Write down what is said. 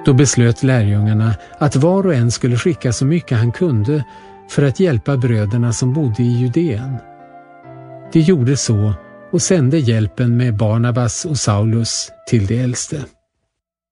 Då beslöt lärjungarna att var och en skulle skicka så mycket han kunde för att hjälpa bröderna som bodde i Judeen. De gjorde så och sände hjälpen med Barnabas och Saulus till de äldste.